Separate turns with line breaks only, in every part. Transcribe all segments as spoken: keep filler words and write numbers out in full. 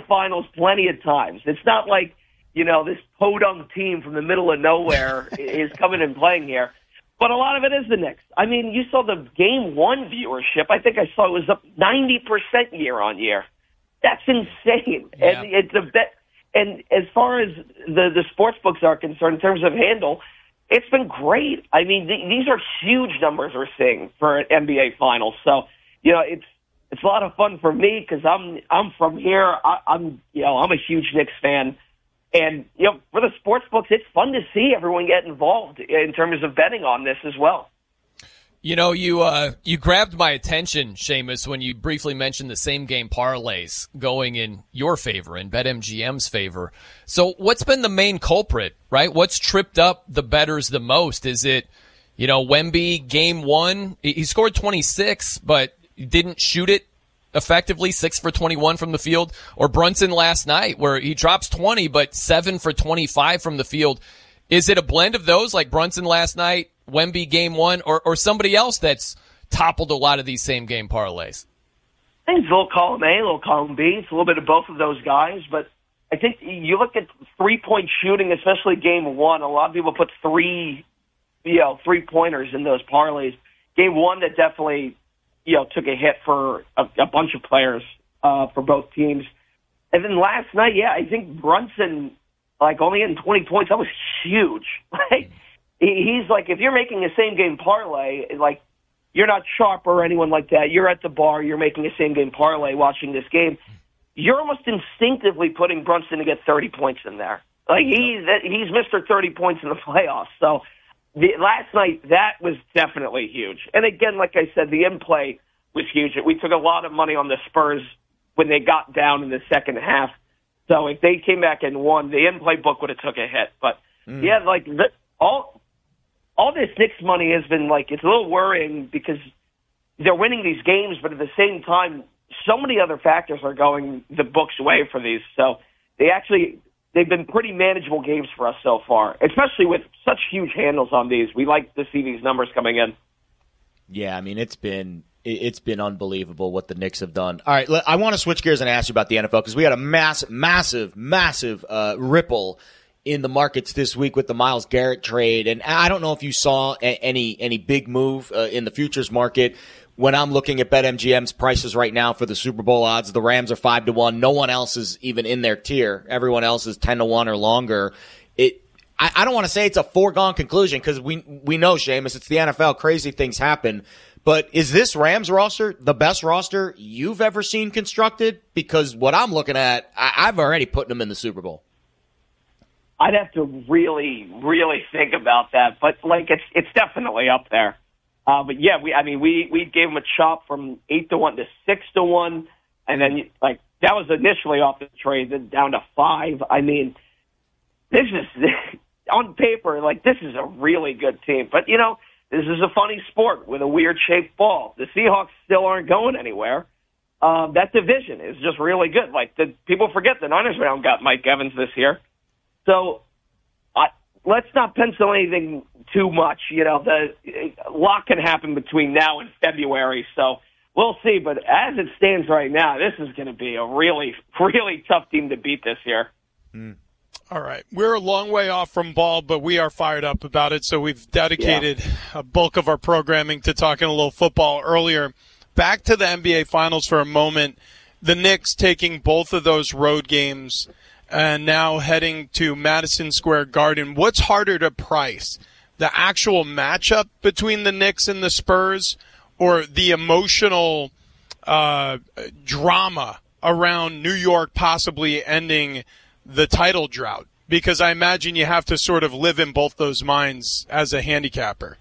finals plenty of times. It's not like, you know, this podunk team from the middle of nowhere is coming and playing here. But a lot of it is the Knicks. I mean, you saw the game one viewership. I think I saw it was up ninety percent year on year. That's insane.
Yeah.
And it's a bet. And as far as the, the sports books are concerned, in terms of handle, it's been great. I mean, th- these are huge numbers we're seeing for an N B A Finals. So, you know, it's it's a lot of fun for me because I'm I'm from here. I, I'm you know I'm a huge Knicks fan. And, you know, for the sports books, it's fun to see everyone get involved in terms of betting on this as well.
You know, you uh, you grabbed my attention, Seamus, when you briefly mentioned the same game parlays going in your favor, in BetMGM's favor. So what's been the main culprit, right? What's tripped up the bettors the most? Is it, you know, Wemby game one? He scored twenty-six, but didn't shoot it effectively, six for twenty-one from the field, or Brunson last night where he drops twenty, but seven for twenty-five from the field. Is it a blend of those, like Brunson last night, Wemby game one, or, or somebody else that's toppled a lot of these same game parlays?
I think it's a little column A, a little column B. It's a little bit of both of those guys, but I think you look at three-point shooting, especially game one, a lot of people put three, you know, three-pointers in those parlays. Game one, that definitely, you know, took a hit for a, a bunch of players uh, for both teams. And then last night, yeah, I think Brunson, like, only hitting twenty points. That was huge. Like, he's like, if you're making a same-game parlay, like, you're not Sharp or anyone like that. You're at the bar. You're making a same-game parlay watching this game. You're almost instinctively putting Brunson to get thirty points in there. Like, he's, he's Mister thirty points in the playoffs. So the, last night, that was definitely huge. And again, like I said, the in-play was huge. We took a lot of money on the Spurs when they got down in the second half. So if they came back and won, the in-play book would have took a hit. But, mm. yeah, like, the, all all this Knicks money has been, like, it's a little worrying because they're winning these games, but at the same time, so many other factors are going the book's way for these. So they actually, they've been pretty manageable games for us so far, especially with such huge handles on these. We like to see these numbers coming in.
Yeah, I mean, it's been it's been unbelievable what the Knicks have done. All right, I want to switch gears and ask you about the N F L because we had a massive, massive, massive uh, ripple in the markets this week with the Myles Garrett trade. And I don't know if you saw a- any any big move uh, in the futures market. When I'm looking at BetMGM's prices right now for the Super Bowl odds, the Rams are five to one. No one else is even in their tier. Everyone else is ten to one or longer. It. I, I don't want to say it's a foregone conclusion because we we know, Seamus, it's the N F L. Crazy things happen. But is this Rams roster the best roster you've ever seen constructed? Because what I'm looking at, I, I've already put them in the Super Bowl.
I'd have to really, really think about that. But, like, it's it's definitely up there. Uh, but, yeah, we I mean, we, we gave them a chop from eight to one to six to one. And then, like, that was initially off the trade, then down to five. I mean, this is, on paper, like, this is a really good team. But, you know, this is a funny sport with a weird-shaped ball. The Seahawks still aren't going anywhere. Um, that division is just really good. Like, the, people forget the Niners round got Mike Evans this year. So I, let's not pencil anything too much. You know, the, a lot can happen between now and February. So we'll see. But as it stands right now, this is going to be a really, really tough team to beat this year.
Mm.
All right. We're a long way off from ball, but we are fired up about it. So we've dedicated yeah. a bulk of our programming to talking a little football earlier. Back to the N B A Finals for a moment. The Knicks taking both of those road games and now heading to Madison Square Garden. What's harder to price? The actual matchup between the Knicks and the Spurs or the emotional uh, drama around New York possibly ending the title drought? Because I imagine you have to sort of live in both those minds as a handicapper.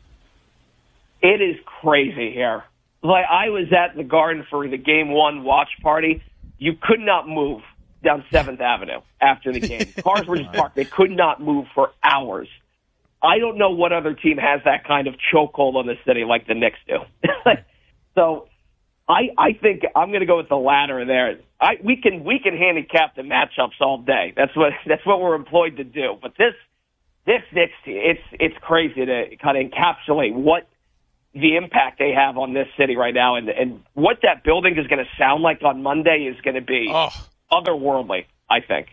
It is crazy here. Like, I was at the Garden for the game one watch party. You could not move down seventh Avenue after the game. Cars were just parked. They could not move for hours. I don't know what other team has that kind of chokehold on the city like the Knicks do. So I, I think I'm going to go with the latter there. I, we can we can handicap the matchups all day. That's what that's what we're employed to do. But this this Knicks team, it's it's crazy to kind of encapsulate what the impact they have on this city right now, and and what that building is going to sound like on Monday is going to be
oh.
otherworldly, I think.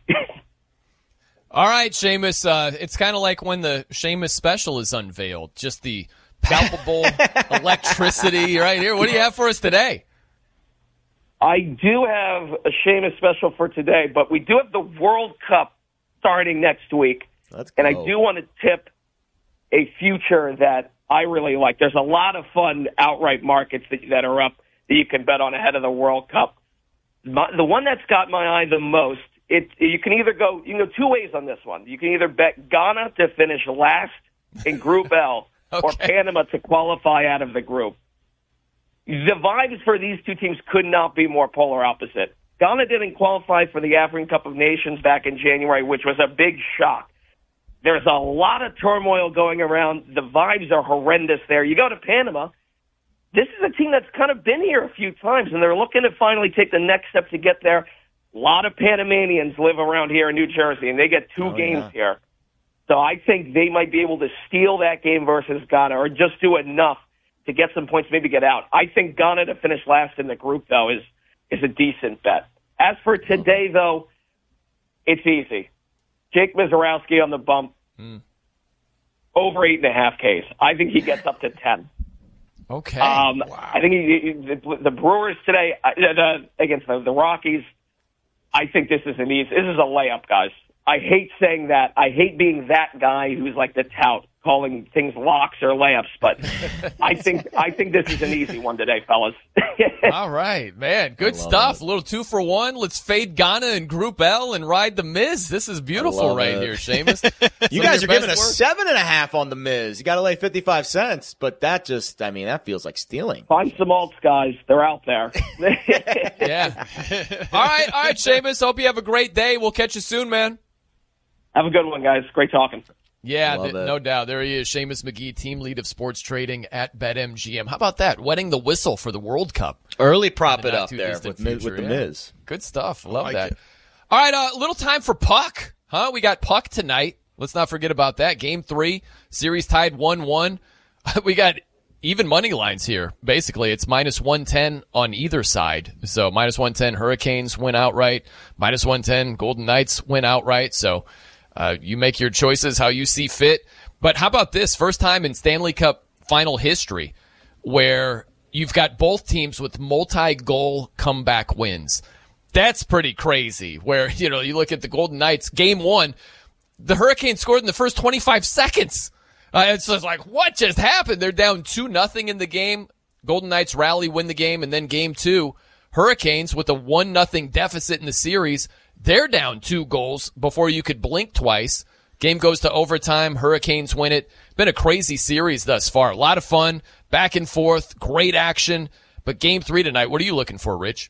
All right, Seamus. Uh, it's kind of like when the Seamus special is unveiled. Just the palpable electricity right here. What do you have for us today?
I do have a Seamus special for today, but we do have the World Cup starting next week.
Let's go.
And I do want to tip a future that I really like. There's a lot of fun outright markets that, that are up that you can bet on ahead of the World Cup. My, the one that's got my eye the most, it you can either go you can go two ways on this one. You can either bet Ghana to finish last in Group L
okay.
or Panama to qualify out of the group. The vibes for these two teams could not be more polar opposite. Ghana didn't qualify for the African Cup of Nations back in January, which was a big shock. There's a lot of turmoil going around. The vibes are horrendous there. You go to Panama, this is a team that's kind of been here a few times, and they're looking to finally take the next step to get there. A lot of Panamanians live around here in New Jersey, and they get two
oh,
games
yeah.
here. So I think they might be able to steal that game versus Ghana or just do enough to get some points, maybe get out. I think Ghana to finish last in the group, though, is, is a decent bet. As for today, though, it's easy. Jake Mizorowski on the bump, mm. over eight and a half Ks. I think he gets up to ten.
Okay.
Um,
wow.
I think he, he, the, the Brewers today uh, the, against the, the Rockies, I think this is an easy. This is a layup, guys. I hate saying that. I hate being that guy who's like the tout, calling things locks or layups. But I think I think this is an easy one today, fellas.
All right, man. Good stuff. It. A little two for one. Let's fade Ghana in Group L and ride the Miz. This is beautiful right it. here, Seamus.
You guys are giving a seven and a half on the Miz. You got to lay fifty-five cents, but that just, I mean, that feels like stealing.
Find some alts, guys. They're out there.
yeah. All right, all right, Seamus. Hope you have a great day. We'll catch you soon, man.
Have a good one, guys. Great talking.
Yeah, th- no doubt. There he is, Seamus McGee, team lead of sports trading at BetMGM. How about that? Wetting the whistle for the World Cup.
Early prop it up there with,
future,
with the
yeah.
Miz.
Good stuff. Love
like
that.
It.
All right, a uh, little time for Puck. Huh? We got Puck tonight. Let's not forget about that. Game three, series tied one one. We got even money lines here. Basically, it's minus one ten on either side. So minus one ten Hurricanes win outright. Minus one ten Golden Knights win outright. So Uh, you make your choices how you see fit. But how about this? First time in Stanley Cup final history where you've got both teams with multi-goal comeback wins. That's pretty crazy. Where, you know, you look at the Golden Knights, game one, the Hurricanes scored in the first twenty-five seconds. Uh, it's just like, what just happened? They're down two nothing in the game. Golden Knights rally, win the game, and then game two, Hurricanes with a one nothing deficit in the series. They're down two goals before you could blink twice. Game goes to overtime. Hurricanes win it. Been a crazy series thus far. A lot of fun, back and forth, great action. But game three tonight, what are you looking for, Rich?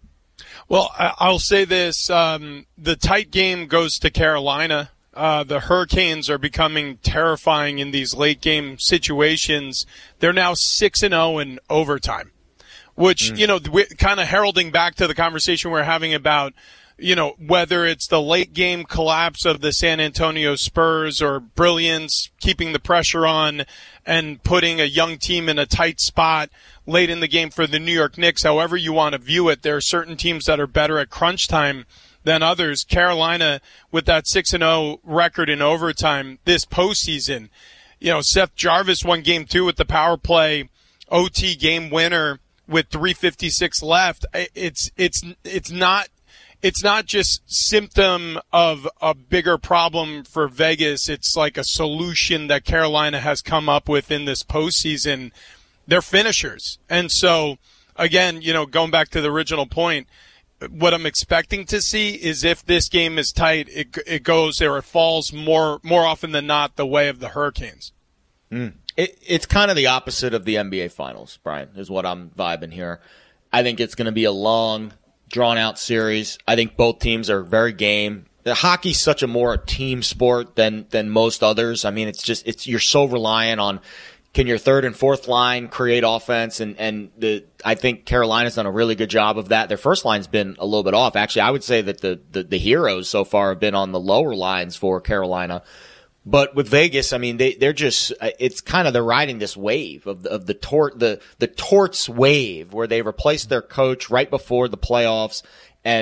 Well, I'll say this. Um, the tight game goes to Carolina. Uh, the Hurricanes are becoming terrifying in these late game situations. They're now six and oh in overtime, which, mm. you know, kind of heralding back to the conversation we're having about, you know, whether it's the late game collapse of the San Antonio Spurs or brilliance, keeping the pressure on and putting a young team in a tight spot late in the game for the New York Knicks, however you want to view it. There are certain teams that are better at crunch time than others. Carolina, with that six and oh record in overtime this postseason, you know, Seth Jarvis won game two with the power play O T game winner with three fifty-six left. It's, it's, it's not, It's not just symptom of a bigger problem for Vegas. It's like a solution that Carolina has come up with in this postseason. They're finishers. And so, again, you know, going back to the original point, what I'm expecting to see is if this game is tight, it it goes or it falls more more often than not the way of the Hurricanes.
Mm. It, it's kind of the opposite of the N B A Finals, Brian, is what I'm vibing here. I think it's going to be a long, drawn-out series. I think both teams are very game. The hockey's such a more team sport than than most others. I mean, it's just it's you're so reliant on can your third and fourth line create offense, and and the I think Carolina's done a really good job of that. Their first line's been a little bit off. Actually, I would say that the the, the heroes so far have been on the lower lines for Carolina. But with Vegas, I mean, they, they're just, it's kind of, they're riding this wave of the, of the tort, the, the torts wave where they replaced their coach right before the playoffs and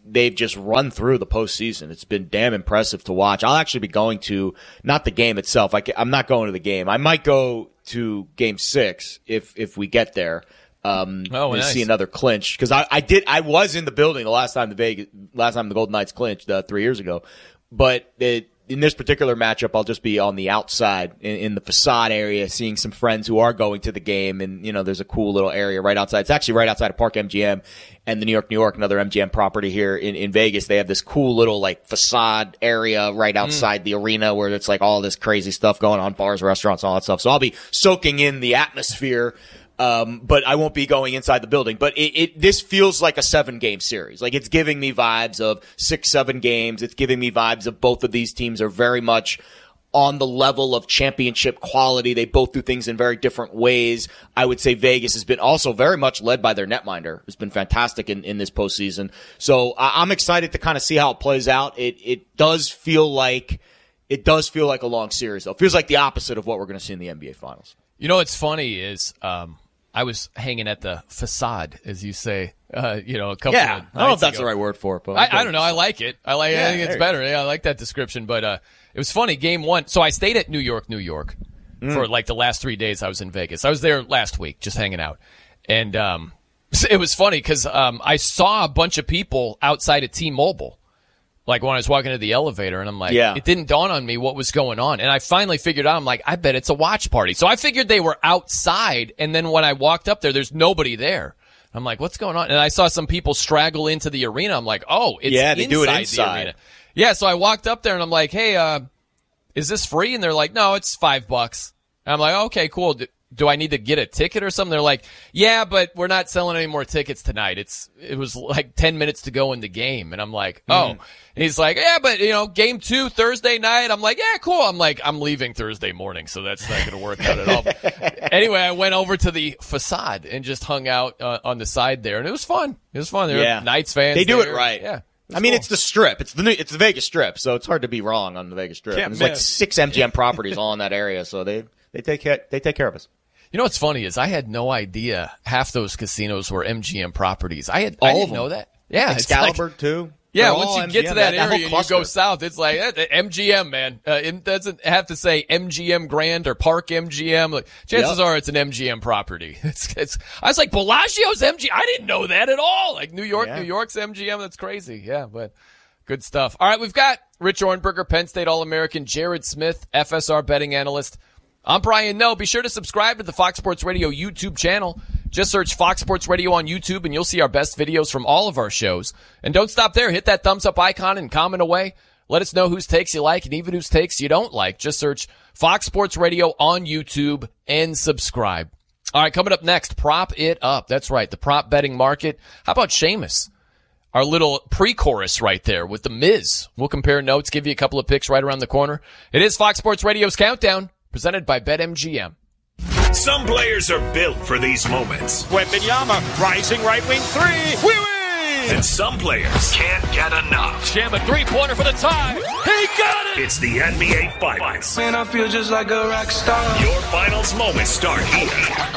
they've just run through the postseason. It's been damn impressive to watch. I'll actually be going to, not the game itself. I, I'm not going to the game. I might go to game six if, if we get there. Um,
oh,
to
nice.
see another clinch. Cause I, I did, I was in the building the last time the Vegas, last time the Golden Knights clinched, uh, three years ago. But it, in this particular matchup, I'll just be on the outside in, in the facade area, seeing some friends who are going to the game. And, you know, there's a cool little area right outside. It's actually right outside of Park M G M and the New York, New York, another M G M property here in, in Vegas. They have this cool little like facade area right outside mm. the arena where it's like all this crazy stuff going on, bars, restaurants, all that stuff. So I'll be soaking in the atmosphere. Um, but I won't be going inside the building. But it, it, this feels like a seven game series. Like it's giving me vibes of six, seven games. It's giving me vibes of both of these teams are very much on the level of championship quality. They both do things in very different ways. I would say Vegas has been also very much led by their netminder, who's been fantastic in, in this postseason. So I, I'm excited to kind of see how it plays out. It, it does feel like, it does feel like a long series though. It feels like the opposite of what we're going to see in the N B A finals.
You know, what's funny is, um, I was hanging at the facade, as you say, uh, you know, a couple
yeah,
of nights
I don't know if that's
ago.
the right word for it, but
I, I don't know. I like it. I like.
Yeah,
I think it's better. Yeah, I like that description. But uh, it was funny. Game one. So I stayed at New York, New York, mm. for like the last three days I was in Vegas. I was there last week, just hanging out, and um, it was funny because um, I saw a bunch of people outside of T-Mobile. Like when I was walking to the elevator, and I'm like,
yeah.
it didn't dawn on me what was going on. And I finally figured out, I'm like, I bet it's a watch party. So I figured they were outside, and then when I walked up there, there's nobody there. I'm like, what's going on? And I saw some people straggle into the arena. I'm like, oh, it's
yeah, they
inside
do it
the
inside.
arena. Yeah, so I walked up there, and I'm like, hey, uh, is this free? And they're like, no, it's five bucks. And I'm like, okay, cool. Do, do I need to get a ticket or something? They're like, yeah, but we're not selling any more tickets tonight. It's It was like ten minutes to go in the game. And I'm like, oh. Mm. And he's like, yeah, but, you know, game two, Thursday night. I'm like, yeah, cool. I'm like, I'm leaving Thursday morning, so that's not going to work out at all. Anyway, I went over to the facade and just hung out uh, on the side there, and it was fun. It was fun. There
yeah.
were Knights fans
They do
there.
it right.
Yeah.
I mean,
cool.
it's the Strip. It's the new, it's the Vegas Strip, so it's hard to be wrong on the Vegas Strip.
Can't
There's
miss.
like six M G M properties all in that area, so they they take care, they take care of us.
You know what's funny is I had no idea half those casinos were M G M properties. I had
all
I
of
didn't
them.
know that. Yeah,
Excalibur
it's like,
too.
Yeah,
They're
once
all
you
M G
get
M,
to that,
that
area and you go south, it's like eh, M G M, man. Uh, it doesn't have to say M G M Grand or Park M G M. Like, chances
yep.
are it's an M G M property. It's, it's. I was like, Bellagio's M G M. I didn't know that at all. Like New York,
yeah.
New York's M G M. That's crazy. Yeah, but good stuff. All right, we've got Rich Ornberger, Penn State All-American, Jared Smith, F S R betting analyst. I'm Brian Noe. Be sure to subscribe to the Fox Sports Radio YouTube channel. Just search Fox Sports Radio on YouTube, and you'll see our best videos from all of our shows. And don't stop there. Hit that thumbs up icon and comment away. Let us know whose takes you like and even whose takes you don't like. Just search Fox Sports Radio on YouTube and subscribe. All right, coming up next, Prop It Up. That's right, the prop betting market. How about Sheamus? Our little pre-chorus right there with The Miz. We'll compare notes, give you a couple of picks right around the corner. It is Fox Sports Radio's Countdown, presented by BetMGM.
Some players are built for these moments.
Wembanyama, rising right wing three. We win!
And some players can't get enough.
Jam a three-pointer for the tie. He got it!
It's the N B A Finals.
Man, I feel just like a rock star.
Your finals moments start here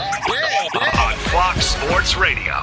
on Fox Sports Radio.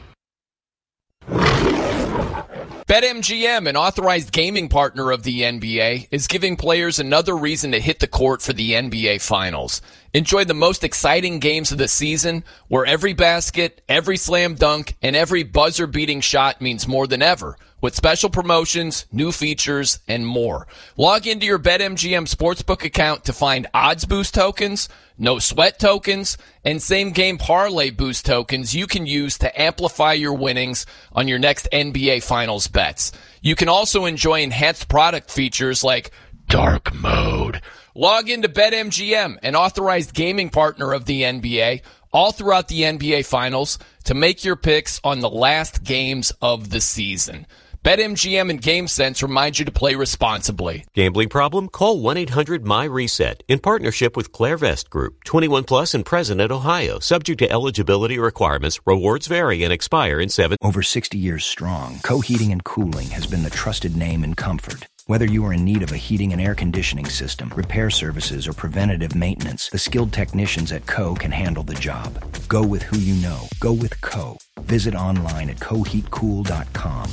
BetMGM, an authorized gaming partner of the N B A, is giving players another reason to hit the court for the N B A Finals. Enjoy the most exciting games of the season, where every basket, every slam dunk, and every buzzer-beating shot means more than ever, with special promotions, new features, and more. Log into your BetMGM Sportsbook account to find odds boost tokens, no sweat tokens, and same game parlay boost tokens you can use to amplify your winnings on your next N B A Finals bets. You can also enjoy enhanced product features like dark mode. Log into BetMGM, an authorized gaming partner of the N B A, all throughout the N B A Finals to make your picks on the last games of the season. BetMGM and GameSense remind you to play responsibly.
Gambling problem? Call one eight hundred M Y RESET in partnership with Clairvest Group. twenty-one plus in President, Ohio. Subject to eligibility requirements. Rewards vary and expire in seven.
Over sixty years strong, Co Heating and Cooling has been the trusted name in comfort. Whether you are in need of a heating and air conditioning system, repair services, or preventative maintenance, the skilled technicians at Co can handle the job. Go with who you know. Go with Co. Visit online at co heat cool dot com.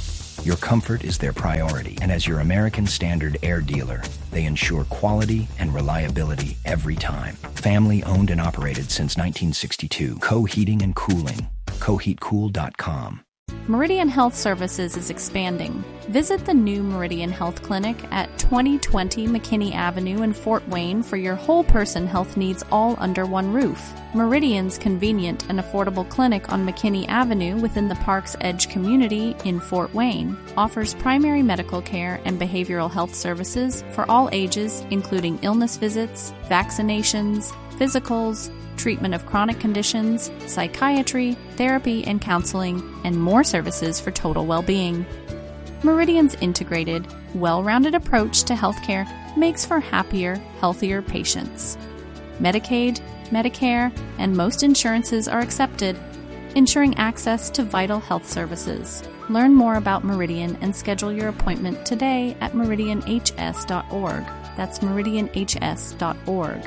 Your comfort is their priority, and as your American Standard Air dealer, they ensure quality and reliability every time. Family owned and operated since nineteen sixty-two. Co Heating and Cooling. co heat cool dot com.
Meridian Health Services is expanding. Visit the new Meridian Health Clinic at twenty twenty McKinney Avenue in Fort Wayne for your whole person health needs all under one roof. Meridian's convenient and affordable clinic on McKinney Avenue within the Park's Edge community in Fort Wayne offers primary medical care and behavioral health services for all ages, including illness visits, vaccinations, physicals, treatment of chronic conditions, psychiatry, therapy and counseling, and more services for total well-being. Meridian's integrated, well-rounded approach to healthcare makes for happier, healthier patients. Medicaid, Medicare, and most insurances are accepted, ensuring access to vital health services. Learn more about Meridian and schedule your appointment today at meridian h s dot org. That's meridian h s dot org.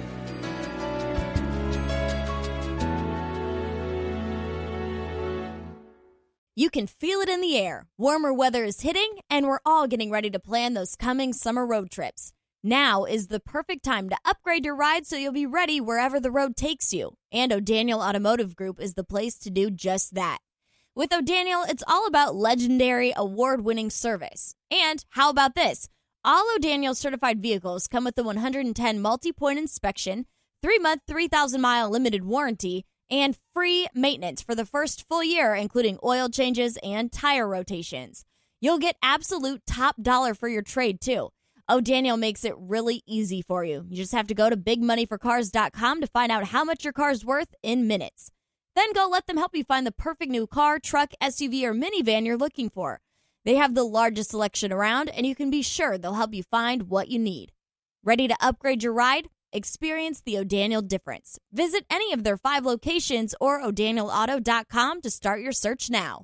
You can feel it in the air. Warmer weather is hitting, and we're all getting ready to plan those coming summer road trips. Now is the perfect time to upgrade your ride so you'll be ready wherever the road takes you. And O'Daniel Automotive Group is the place to do just that. With O'Daniel, it's all about legendary, award-winning service. And how about this? All O'Daniel certified vehicles come with the one hundred ten multi-point inspection, three-month, three thousand mile limited warranty, and free maintenance for the first full year, including oil changes and tire rotations. You'll get absolute top dollar for your trade, too. O'Daniel makes it really easy for you. You just have to go to big money for cars dot com to find out how much your car's worth in minutes. Then go let them help you find the perfect new car, truck, S U V, or minivan you're looking for. They have the largest selection around, and you can be sure they'll help you find what you need. Ready to upgrade your ride? Experience the O'Daniel difference. Visit any of their five locations or o'daniel auto dot com to start your search now.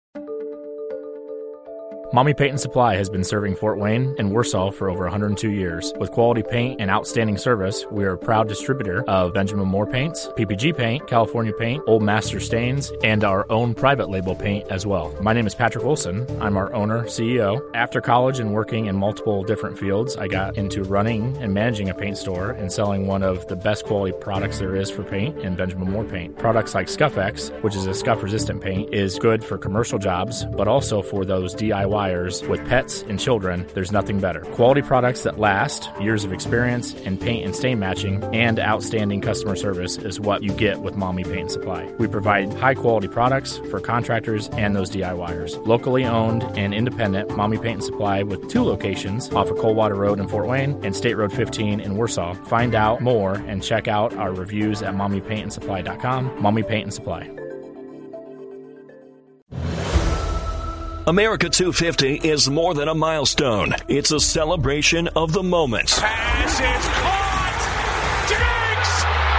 Mommy Paint and Supply has been serving Fort Wayne and Warsaw for over one hundred two years. With quality paint and outstanding service, we are a proud distributor of Benjamin Moore paints, P P G paint, California paint, Old Master stains, and our own private label paint as well. My name is Patrick Wilson. I'm our owner, C E O. After college and working in multiple different fields, I got into running and managing a paint store and selling one of the best quality products there is for paint in Benjamin Moore paint. Products like Scuff-X, which is a scuff-resistant paint, is good for commercial jobs, but also for those D I Y with pets and children. There's nothing better. Quality products that last, years of experience in paint and stain matching, and outstanding customer service is what you get with Mommy Paint and Supply. We provide high quality products for contractors and those DIYers. Locally owned and independent, Mommy Paint and Supply with two locations off of Coldwater Road in Fort Wayne and State Road fifteen in Warsaw. Find out more and check out our reviews at mommy paint and supply dot com. Mommy Paint and Supply.
America two fifty is more than a milestone. It's a celebration of the moment.
Pass is caught! Diggs!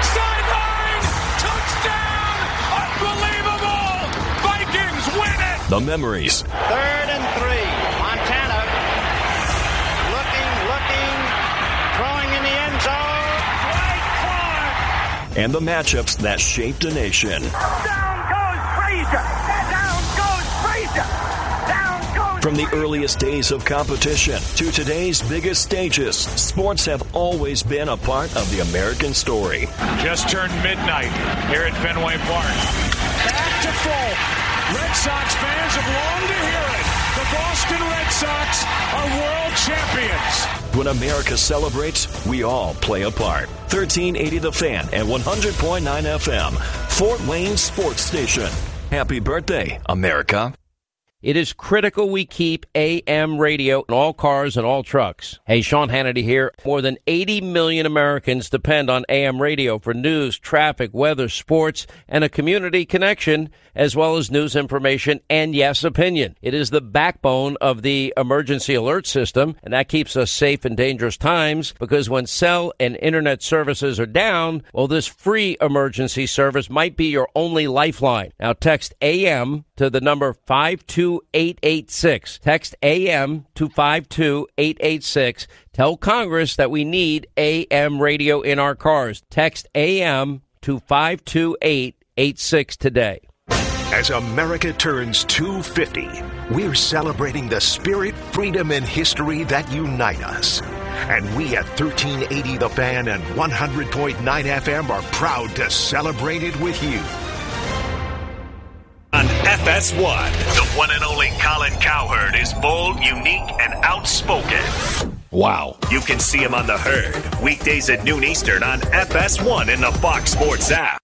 Sideline! Touchdown! Unbelievable! Vikings win it!
The memories.
Third and three. Montana looking, looking, throwing in the end zone. Right Clark!
And the matchups that shaped a nation.
Down goes Frazier! Down goes Frazier!
From the earliest days of competition to today's biggest stages, sports have always been a part of the American story.
Just turned midnight here at Fenway Park. Back to full. Red Sox fans have longed to hear it. The Boston Red Sox are world champions.
When America celebrates, we all play a part. thirteen eighty The Fan at one hundred point nine F M, Fort Wayne Sports Station. Happy birthday, America.
It is critical we keep A M radio in all cars and all trucks. Hey, Sean Hannity here. More than eighty million Americans depend on A M radio for news, traffic, weather, sports, and a community connection, as well as news information and, yes, opinion. It is the backbone of the emergency alert system, and that keeps us safe in dangerous times because when cell and internet services are down, well, this free emergency service might be your only lifeline. Now, text A M to the number five two eight eight six. Text A M to five two eight eight six. Tell Congress that we need A M radio in our cars. Text A M to five two eight eight six today.
As America turns two hundred fifty, we're celebrating the spirit, freedom, and history that unite us. And we at thirteen eighty The Fan and one hundred point nine F M are proud to celebrate it with you.
On F S one, the one and only Colin Cowherd is bold, unique, and outspoken.
Wow.
You can see him on The Herd, weekdays at noon Eastern on F S one in the Fox Sports app.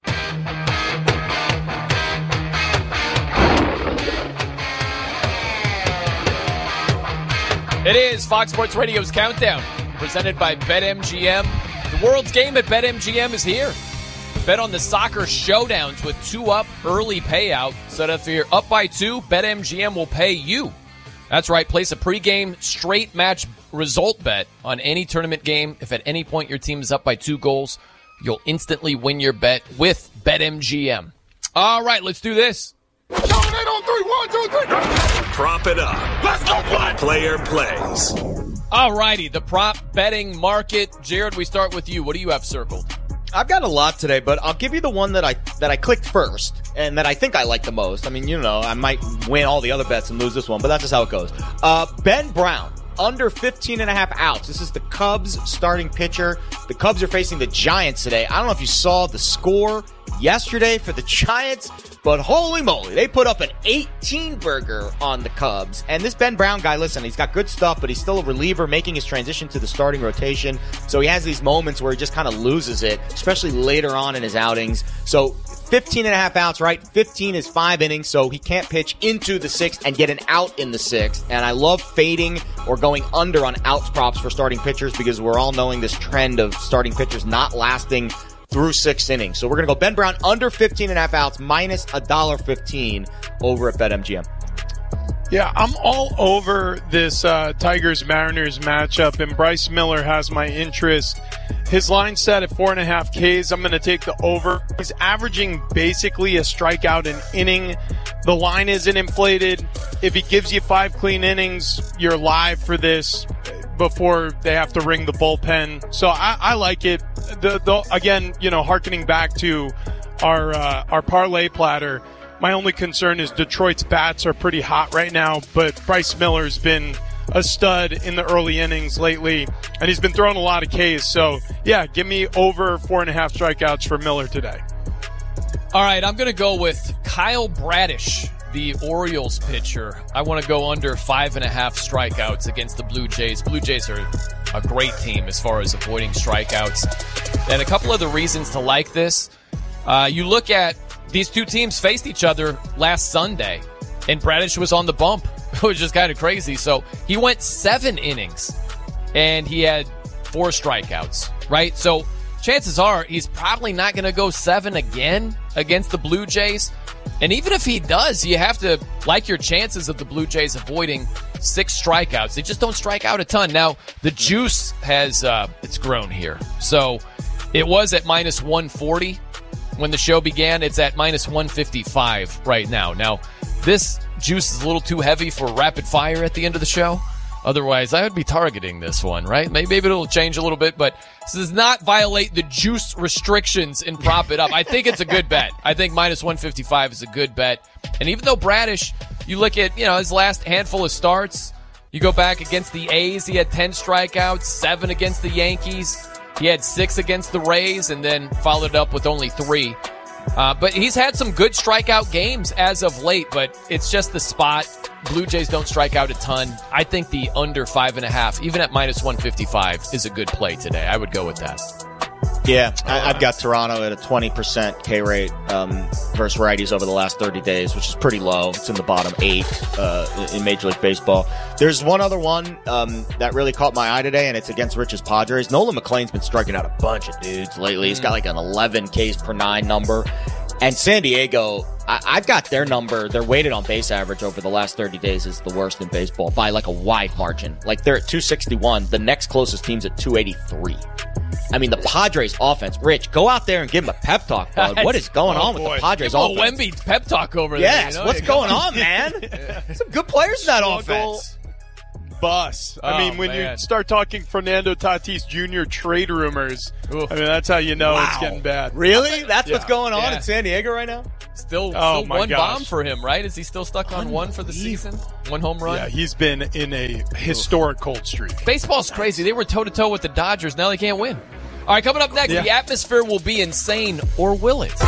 It is Fox Sports Radio's Countdown, presented by BetMGM. The world's game at BetMGM is here. Bet on the soccer showdowns with two up early payout, so that if you're up by two, BetMGM will pay you. That's right, place a pregame straight match result bet on any tournament game. If at any point your team is up by two goals, you'll instantly win your bet with BetMGM. All right, let's do this.
Prop it up. Let's go play. Player plays.
All righty, the prop betting market. Jared, we start with you. What do you have circled?
I've got a lot today, but I'll give you the one that I that I clicked first and that I think I like the most. I mean, you know, I might win all the other bets and lose this one, but that's just how it goes. Uh, Ben Brown, under fifteen and a half outs. This is the Cubs starting pitcher. The Cubs are facing the Giants today. I don't know if you saw the score yesterday for the Giants, but holy moly, they put up an eighteen-burger on the Cubs. And this Ben Brown guy, listen, he's got good stuff, but he's still a reliever making his transition to the starting rotation. So he has these moments where he just kind of loses it, especially later on in his outings. So fifteen and a half outs, right? fifteen is five innings, so he can't pitch into the sixth and get an out in the sixth. And I love fading or going under on outs props for starting pitchers because we're all knowing this trend of starting pitchers not lasting through six innings. So we're going to go Ben Brown under fifteen and a half outs minus one dollar fifteen over at BetMGM.
Yeah, I'm all over this uh, Tigers-Mariners matchup, and Bryce Miller has my interest. His line set at four and a half Ks. I'm going to take the over. He's averaging basically a strikeout an inning. The line isn't inflated. If he gives you five clean innings, you're live for this before they have to ring the bullpen. So I, I like it. The, the, again, you know, hearkening back to our uh, our parlay platter, my only concern is Detroit's bats are pretty hot right now, but Bryce Miller's been a stud in the early innings lately, and he's been throwing a lot of Ks. So, yeah, give me over four and a half strikeouts for Miller today.
All right, I'm going to go with Kyle Bradish, the Orioles pitcher. I want to go under five and a half strikeouts against the Blue Jays. Blue Jays are a great team as far as avoiding strikeouts. And a couple of the reasons to like this, uh, you look at these two teams faced each other last Sunday, and Bradish was on the bump, which is kind of crazy. So he went seven innings, and he had four strikeouts, right? So chances are he's probably not going to go seven again against the Blue Jays. And even if he does, you have to like your chances of the Blue Jays avoiding six strikeouts. They just don't strike out a ton. Now, the juice has uh, it's grown here. So it was at minus one forty when the show began. It's at minus one fifty-five right now. Now, this juice is a little too heavy for rapid fire at the end of the show. Otherwise, I would be targeting this one, right? Maybe, maybe it'll change a little bit, but this does not violate the juice restrictions and prop it up. I think it's a good bet. I think minus one fifty-five is a good bet. And even though Bradish, you look at, you know, his last handful of starts, you go back against the A's, he had ten strikeouts, seven against the Yankees. He had six against the Rays and then followed up with only three. Uh, but he's had some good strikeout games as of late, but it's just the spot. Blue Jays don't strike out a ton. I think the under five and a half, even at minus one fifty-five, is a good play today. I would go with that.
Yeah, I, I've got Toronto at a twenty percent K rate um, versus righties over the last thirty days, which is pretty low. It's in the bottom eight uh, in Major League Baseball. There's one other one um, that really caught my eye today, and it's against Rich's Padres. Nolan McLean's been striking out a bunch of dudes lately. He's got like an eleven Ks per nine number. And San Diego, I, I've got their number. Their weighted on base average over the last thirty days is the worst in baseball by like a wide margin. Like they're at two sixty-one. The next closest team's at two eighty-three. I mean, the Padres offense. Rich, go out there and give him a pep talk, bud. What is going
oh
on with
boy.
the Padres
give
offense?
Wemby pep talk over
yes,
there. You know?
What's going on, man? Some good players in that
Struggle.
offense.
bus. I
Oh,
mean, when
man.
you start talking Fernando Tatis Junior trade rumors,
Oof.
I mean, that's how you know
Wow.
it's getting bad.
Really? That's
Yeah.
what's going on
Yeah.
in San Diego right now?
Still,
Oh,
still
my
one
gosh.
bomb for him, right? Is he still stuck on one for the season? One home run?
Yeah, he's been in a historic cold streak.
Baseball's crazy. They were toe-to-toe with the Dodgers. Now they can't win. All right, coming up next,
Yeah.
the atmosphere will be insane, or will it?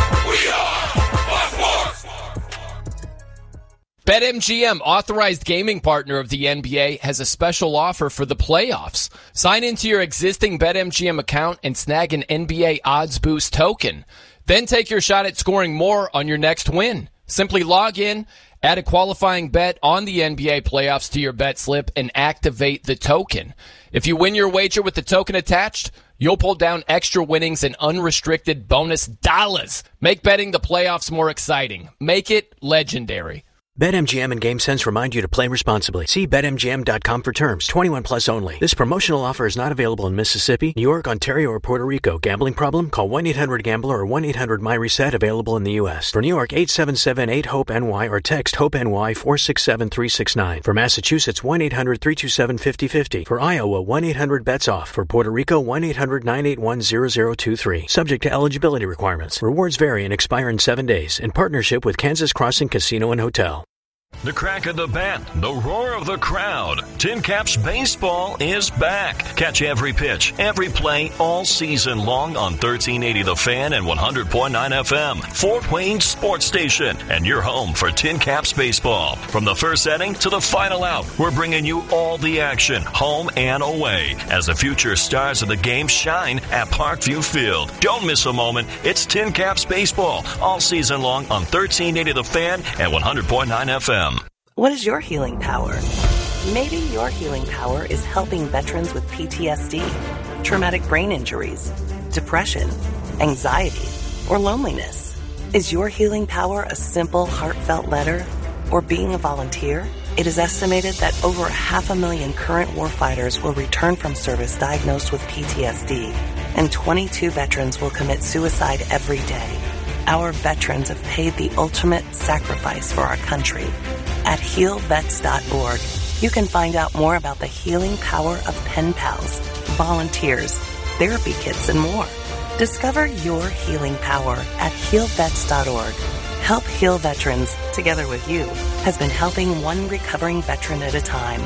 BetMGM, authorized gaming partner of the N B A, has a special offer for the playoffs. Sign into your existing BetMGM account and snag an N B A Odds Boost token. Then take your shot at scoring more on your next win. Simply log in, add a qualifying bet on the N B A playoffs to your bet slip, and activate the token. If you win your wager with the token attached, you'll pull down extra winnings and unrestricted bonus dollars. Make betting the playoffs more exciting. Make it legendary.
BetMGM and GameSense remind you to play responsibly. See Bet M G M dot com for terms. twenty-one plus only. This promotional offer is not available in Mississippi, New York, Ontario, or Puerto Rico. Gambling problem? Call one eight hundred gambler or one eight hundred my reset, available in the U S. For New York, eight seven seven eight hope N Y or text HOPE-NY four six seven three six nine. For Massachusetts, one eight hundred three two seven five zero five zero. For Iowa, one eight hundred bets off. For Puerto Rico, one eight hundred nine eight one zero zero two three. Subject to eligibility requirements. Rewards vary and expire in seven days. In partnership with Kansas Crossing Casino and Hotel.
The crack of the bat, the roar of the crowd. Tin Caps Baseball is back. Catch every pitch, every play, all season long on thirteen eighty The Fan and one hundred point nine F M. Fort Wayne Sports Station, and your home for Tin Caps Baseball. From the first inning to the final out, we're bringing you all the action, home and away, as the future stars of the game shine at Parkview Field. Don't miss a moment. It's Tin Caps Baseball, all season long on thirteen eighty The Fan and one hundred point nine F M.
What is your healing power? Maybe your healing power is helping veterans with P T S D, traumatic brain injuries, depression, anxiety, or loneliness. Is your healing power a simple, heartfelt letter or being a volunteer? It is estimated that over half a million current warfighters will return from service diagnosed with P T S D, and twenty-two veterans will commit suicide every day. Our veterans have paid the ultimate sacrifice for our country. At heal vets dot org, you can find out more about the healing power of pen pals, volunteers, therapy kits, and more. Discover your healing power at heal vets dot org. Help Heal Veterans, together with you, has been helping one recovering veteran at a time.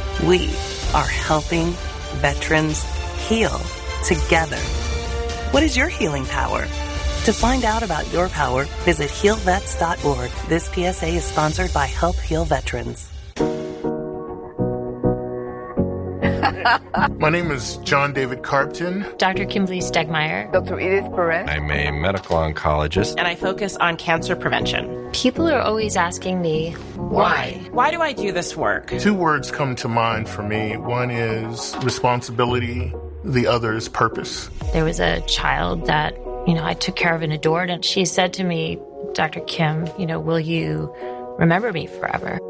We are helping veterans heal together. What is your healing power? To find out about your power, visit heal vets dot org. This P S A is sponsored by Help Heal Veterans.
My name is John David Carpton.
Doctor Kimberly Stegmeyer.
Doctor Edith Perez.
I'm a medical oncologist.
And I focus on cancer prevention.
People are always asking me,
why? Why do I do this work?
Two words come to mind for me. One is responsibility. The other is purpose.
There was a child that, you know, I took care of and adored, and she said to me, Doctor Kim, you know, will you remember me forever?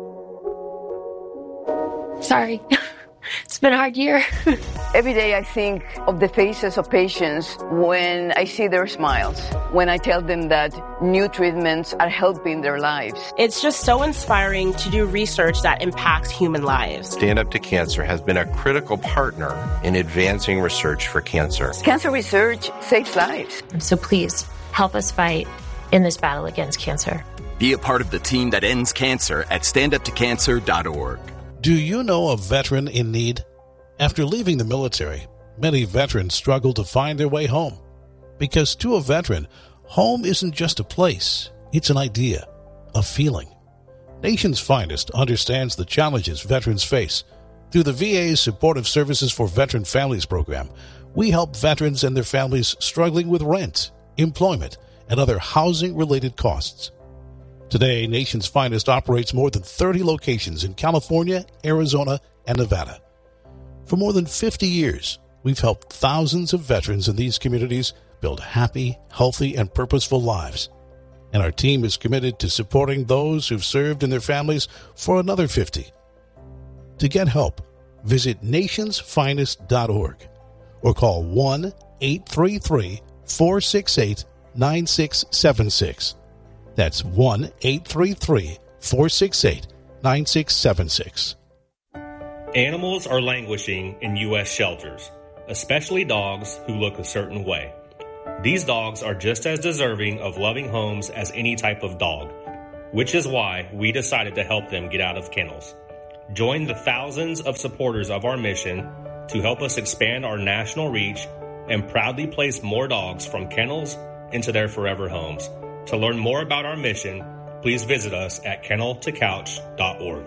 Sorry. It's been a hard year.
Every day I think of the faces of patients when I see their smiles, when I tell them that new treatments are helping their lives.
It's just so inspiring to do research that impacts human lives.
Stand Up to Cancer has been a critical partner in advancing research for cancer.
Cancer research saves lives.
So please help us fight in this battle against cancer.
Be a part of the team that ends cancer at stand up to cancer dot org.
Do you know a veteran in need? After leaving the military, many veterans struggle to find their way home. Because to a veteran, home isn't just a place, it's an idea, a feeling. Nation's Finest understands the challenges veterans face. Through the V A's Supportive Services for Veteran Families program, we help veterans and their families struggling with rent, employment, and other housing-related costs. Today, Nation's Finest operates more than thirty locations in California, Arizona, and Nevada. For more than fifty years, we've helped thousands of veterans in these communities build happy, healthy, and purposeful lives. And our team is committed to supporting those who've served and their families for another fifty. To get help, visit nations finest dot org or call one eight three three, four six eight, nine six seven six. That's one eight three three, four six eight, nine six seven six.
Animals are languishing in U S shelters, especially dogs who look a certain way. These dogs are just as deserving of loving homes as any type of dog, which is why we decided to help them get out of kennels. Join the thousands of supporters of our mission to help us expand our national reach and proudly place more dogs from kennels into their forever homes. To learn more about our mission, please visit us at kennel to couch dot org.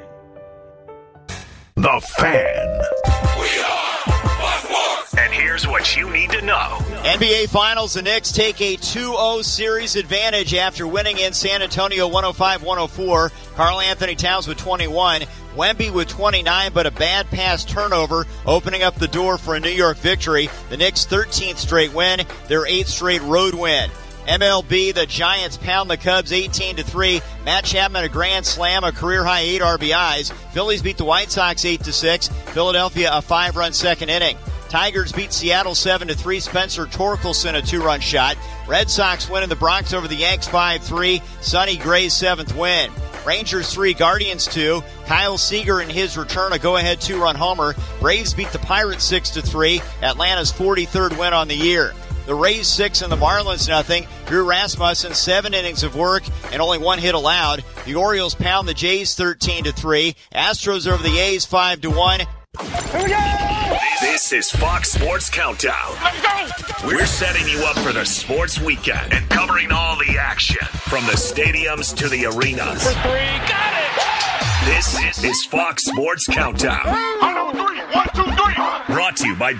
The Fan.
We are Fox Sports. And here's what you need to know.
N B A Finals, the Knicks take a two oh series advantage after winning in San Antonio one oh five one oh four. Karl Anthony Towns with twenty-one, Wemby with twenty-nine, but a bad pass turnover opening up the door for a New York victory. The Knicks' thirteenth straight win, their eighth straight road win. M L B, the Giants pound the Cubs eighteen to three. Matt Chapman a grand slam, a career-high eight R B Is. Phillies beat the White Sox eight to six. Philadelphia a five-run second inning. Tigers beat Seattle seven to three. Spencer Torkelson a two-run shot. Red Sox win in the Bronx over the Yanks five three. Sonny Gray's seventh win. Rangers three, Guardians two. Kyle Seager in his return a go-ahead two-run homer. Braves beat the Pirates six to three. Atlanta's forty-third win on the year. The Rays six and the Marlins nothing. Drew Rasmussen seven innings of work and only one hit allowed. The Orioles pound the Jays thirteen to three. Astros over the A's five to one.
Here we go! This is Fox Sports Countdown. Let's go! We're setting you up for the sports weekend and covering all the action from the stadiums to the arenas.
For three, got it!
This is Fox Sports Countdown.
One, two, three, one, two, three.
Brought to you by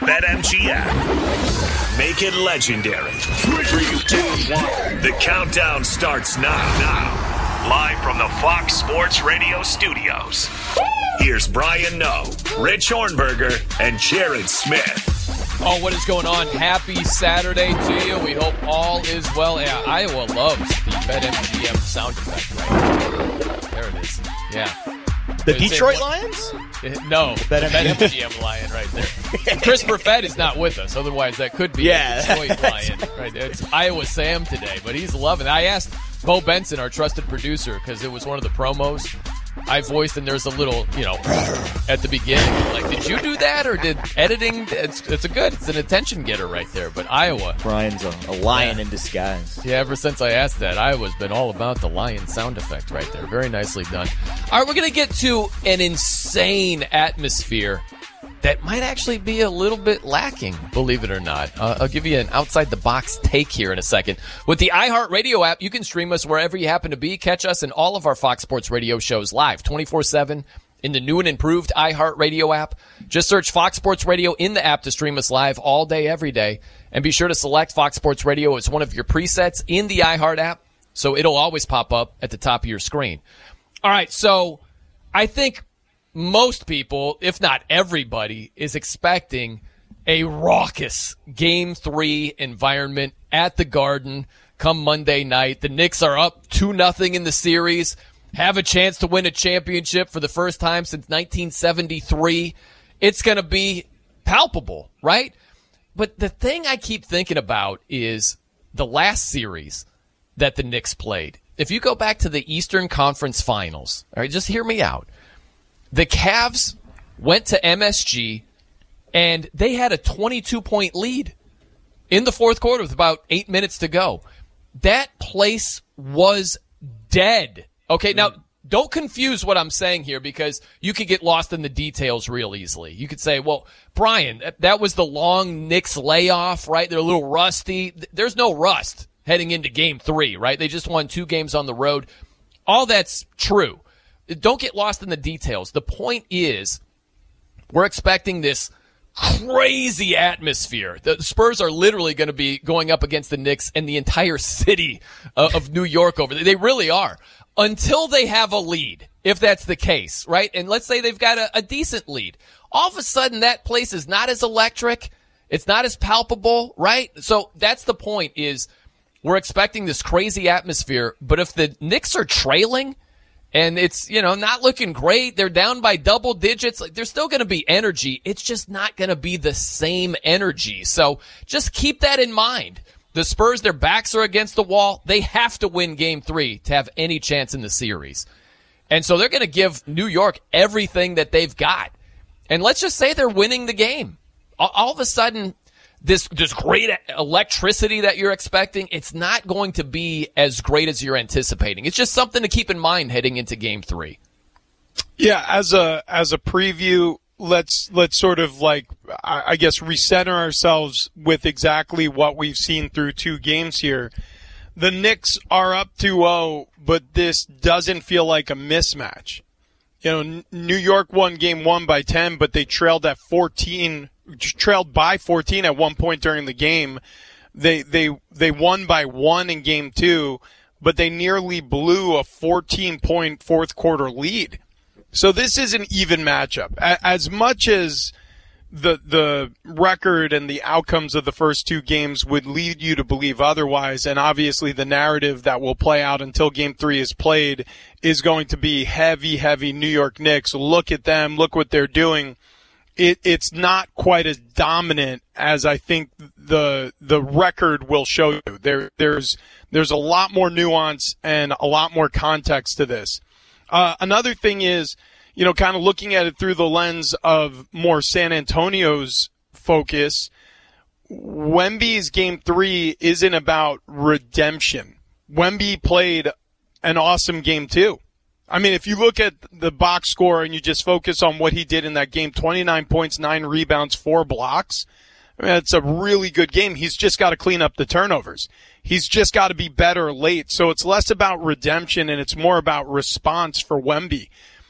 BetMGM. Make it legendary. Three, two, one. The countdown starts now. Now, live from the Fox Sports Radio studios. Here's Brian Noe, Rich Hornberger, and Jared Smith.
Oh, what is going on? Happy Saturday to you. We hope all is well. Yeah, Iowa loves the BetMGM sound effect right there. There it is. Yeah.
The Detroit Lions?
No, the BetMGM Lion right there. Chris Perfett is not with us. Otherwise, that could be
yeah.
a Detroit Lion. Right there. It's Iowa Sam today, but he's loving it. I asked Bo Benson, our trusted producer, because it was one of the promos I voiced, and there's a little, you know, at the beginning, like, did you do that, or did editing? It's, it's a good, it's an attention getter right there. But Iowa,
Brian's a, a lion
yeah.
in disguise.
Yeah, ever since I asked that, Iowa's been all about the lion sound effect right there. Very nicely done. All right, we're gonna get to an insane atmosphere that might actually be a little bit lacking, believe it or not. Uh, I'll give you an outside-the-box take here in a second. With the iHeartRadio app, you can stream us wherever you happen to be. Catch us in all of our Fox Sports Radio shows live, twenty-four seven, in the new and improved iHeartRadio app. Just search Fox Sports Radio in the app to stream us live all day, every day. And be sure to select Fox Sports Radio as one of your presets in the iHeart app, so it'll always pop up at the top of your screen. All right, so I think most people, if not everybody, is expecting a raucous Game three environment at the Garden come Monday night. The Knicks are up two nothing in the series, have a chance to win a championship for the first time since nineteen seventy-three. It's going to be palpable, right? But the thing I keep thinking about is the last series that the Knicks played. If you go back to the Eastern Conference Finals, all right, just hear me out. The Cavs went to M S G, and they had a twenty-two point lead in the fourth quarter with about eight minutes to go. That place was dead. Okay, now, don't confuse what I'm saying here, because you could get lost in the details real easily. You could say, well, Brian, that was the long Knicks layoff, right? They're a little rusty. There's no rust heading into Game three, right? They just won two games on the road. All that's true. Don't get lost in the details. The point is, we're expecting this crazy atmosphere. The Spurs are literally going to be going up against the Knicks and the entire city of New York over there. They really are. Until they have a lead, if that's the case, right? And let's say they've got a, a decent lead. All of a sudden, that place is not as electric. It's not as palpable, right? So that's the point, is we're expecting this crazy atmosphere. But if the Knicks are trailing, and it's, you know, not looking great, they're down by double digits, like, there's still going to be energy. It's just not going to be the same energy. So just keep that in mind. The Spurs, their backs are against the wall. They have to win Game three to have any chance in the series. And so they're going to give New York everything that they've got. And let's just say they're winning the game. All, all of a sudden, this, this great electricity that you're expecting, it's not going to be as great as you're anticipating. It's just something to keep in mind heading into game three.
Yeah, as a as a preview, let's let's sort of like I, I guess recenter ourselves with exactly what we've seen through two games here. The Knicks are up two oh, but this doesn't feel like a mismatch. You know, N- New York won game one by ten, but they trailed at fourteen, trailed by fourteen at one point during the game. They they they won by one in game two, but they nearly blew a fourteen-point fourth quarter lead. So this is an even matchup. As much as the the record and the outcomes of the first two games would lead you to believe otherwise, and obviously the narrative that will play out until game three is played is going to be heavy, heavy New York Knicks. Look at them. Look what they're doing. It, it's not quite as dominant as I think the the record will show you. There there's there's a lot more nuance and a lot more context to this. Uh, another thing is, you know, kind of looking at it through the lens of more San Antonio's focus, Wemby's game three isn't about redemption. Wemby played an awesome game two. I mean, if you look at the box score and you just focus on what he did in that game, twenty-nine points, nine rebounds, four blocks, I mean, it's a really good game. He's just got to clean up the turnovers. He's just got to be better late. So it's less about redemption and it's more about response for Wemby.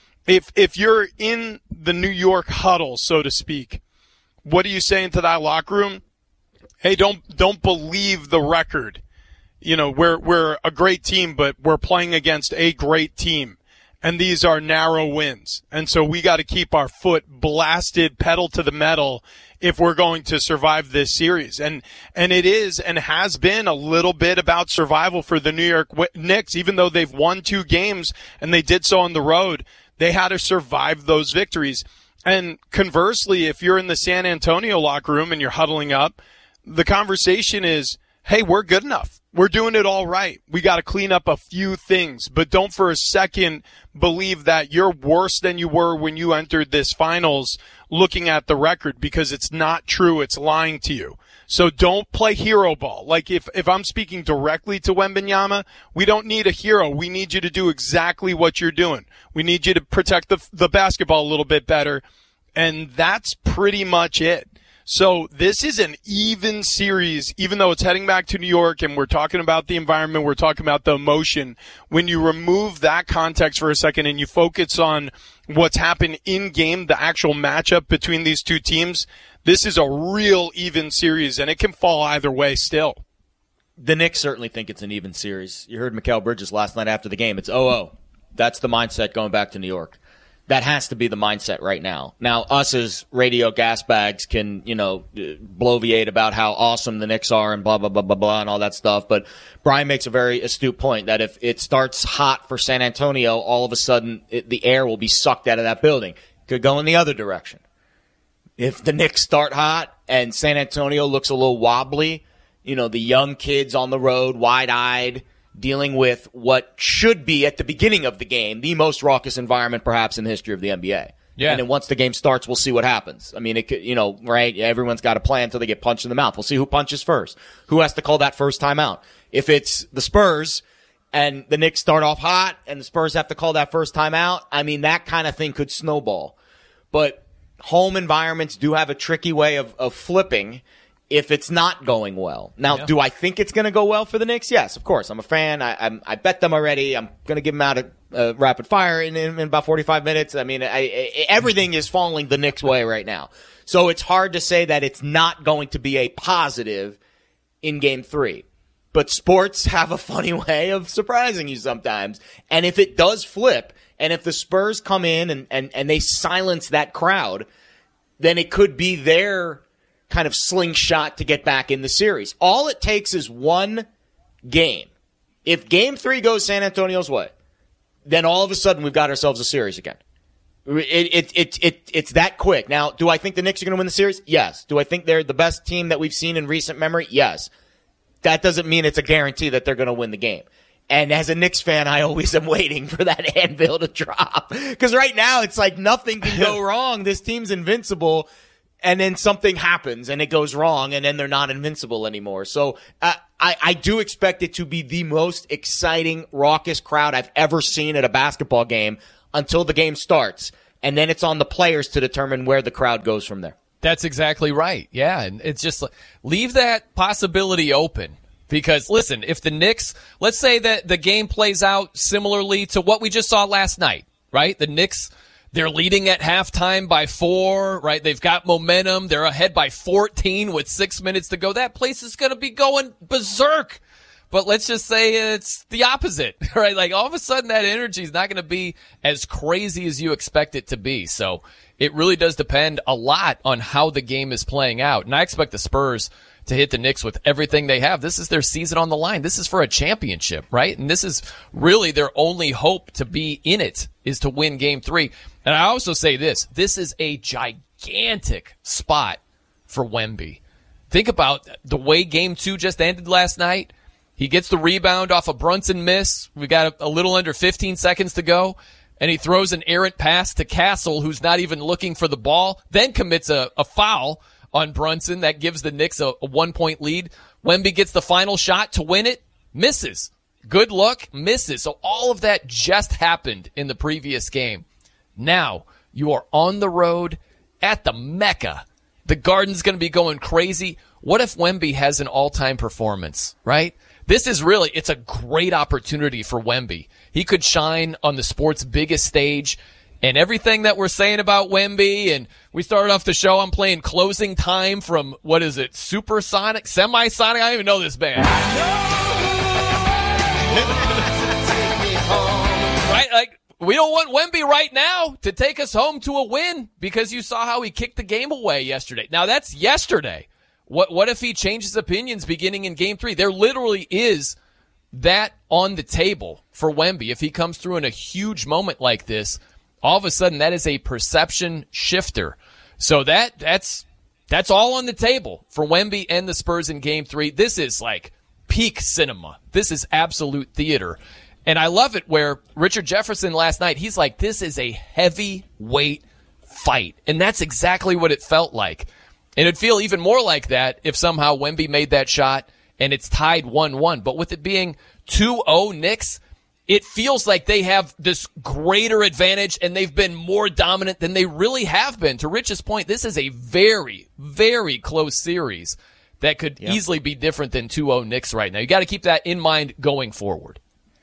If if you're in the New York huddle, so to speak, what are you saying to that locker room? Hey, don't don't believe the record. You know, we're we're a great team, but we're playing against a great team. And these are narrow wins. And so we got to keep our foot blasted, pedal to the metal if we're going to survive this series. And and it is and has been a little bit about survival for the New York Knicks, even though they've won two games and they did so on the road. They had to survive those victories. And conversely, if you're in the San Antonio locker room and you're huddling up, the conversation is, hey, we're good enough. We're doing it all right. We got to clean up a few things, but don't for a second believe that you're worse than you were when you entered this finals looking at the record, because it's not true. It's lying to you. So don't play hero ball. Like if, if I'm speaking directly to Wembanyama, we don't need a hero. We need you to do exactly what you're doing. We need you to protect the, the basketball a little bit better. And that's pretty much it. So this is an even series, even though it's heading back to New York and we're talking about the environment, we're talking about the emotion. When you remove that context for a second and you focus on what's happened in game, the actual matchup between these two teams, this is a real even series, and it can fall either way still.
The Knicks certainly think it's an even series. You heard Mikal Bridges last night after the game. It's oh oh. That's the mindset going back to New York. That has to be the mindset right now. Now, us as radio gas bags can, you know, bloviate about how awesome the Knicks are and blah, blah, blah, blah, blah, and all that stuff. But Brian makes a very astute point that if it starts hot for San Antonio, all of a sudden it, the air will be sucked out of that building. Could go in the other direction. If the Knicks start hot and San Antonio looks a little wobbly, you know, the young kids on the road, wide-eyed, dealing with what should be, at the beginning of the game, the most raucous environment perhaps in the history of the N B A. Yeah. And then once the game starts, we'll see what happens. I mean, it could, you know, right? Everyone's got a plan until they get punched in the mouth. We'll see who punches first. Who has to call that first timeout? If it's the Spurs and the Knicks start off hot and the Spurs have to call that first timeout, I mean, that kind of thing could snowball. But home environments do have a tricky way of, of flipping if it's not going well. Now, yeah. Do I think it's going to go well for the Knicks? Yes, of course. I'm a fan. I, I'm, I bet them already. I'm going to give them out a, a rapid fire in, in, in about forty-five minutes. I mean, I, I, everything is falling the Knicks' way right now. So it's hard to say that it's not going to be a positive in game three. But sports have a funny way of surprising you sometimes. And if it does flip, and if the Spurs come in and, and, and they silence that crowd, then it could be their kind of slingshot to get back in the series. All it takes is one game. If game three goes San Antonio's way, then all of a sudden we've got ourselves a series again. It, it, it, it, it's that quick. Now, do I think the Knicks are going to win the series? Yes. Do I think they're the best team that we've seen in recent memory? Yes. That doesn't mean it's a guarantee that they're going to win the game. And as a Knicks fan, I always am waiting for that anvil to drop. Because right now, it's like nothing can go wrong. This team's invincible. And then something happens and it goes wrong, and then they're not invincible anymore. So uh, I, I do expect it to be the most exciting, raucous crowd I've ever seen at a basketball game until the game starts. And then it's on the players to determine where the crowd goes from there.
That's exactly right. Yeah, and it's just leave that possibility open. Because, listen, if the Knicks, let's say that the game plays out similarly to what we just saw last night, right? The Knicks, they're leading at halftime by four, right? They've got momentum. They're ahead by fourteen with six minutes to go. That place is going to be going berserk. But let's just say it's the opposite, right? Like all of a sudden that energy is not going to be as crazy as you expect it to be. So it really does depend a lot on how the game is playing out. And I expect the Spurs to hit the Knicks with everything they have. This is their season on the line. This is for a championship, right? And this is really their only hope to be in it is to win game three. And I also say this, this is a gigantic spot for Wemby. Think about the way game two just ended last night. He gets the rebound off a Brunson miss. We got a, a little under fifteen seconds to go. And he throws an errant pass to Castle, who's not even looking for the ball, then commits a, a foul on Brunson. That gives the Knicks a, a one-point lead. Wemby gets the final shot to win it, misses. Good luck, misses. So all of that just happened in the previous game. Now you are on the road at the Mecca. The Garden's going to be going crazy. What if Wemby has an all-time performance, right? This is really, it's a great opportunity for Wemby. He could shine on the sport's biggest stage. And everything that we're saying about Wemby, and we started off the show, I'm playing Closing Time from, what is it, Supersonic, Semisonic? I don't even know this band. Right? Like, we don't want Wemby right now to take us home to a win because you saw how he kicked the game away yesterday. Now, that's yesterday. What, what if he changes opinions beginning in game three? There literally is that on the table for Wemby. If he comes through in a huge moment like this, all of a sudden, that is a perception shifter. So that that's that's all on the table for Wemby and the Spurs in Game three. This is like peak cinema. This is absolute theater. And I love it where Richard Jefferson last night, he's like, this is a heavyweight fight. And that's exactly what it felt like. And it'd feel even more like that if somehow Wemby made that shot and it's tied one one. But with it being two oh Knicks, it feels like they have this greater advantage and they've been more dominant than they really have been. To Rich's point, this is a very, very close series that could yep. easily be different than two oh Knicks right now. You got to keep that in mind going forward.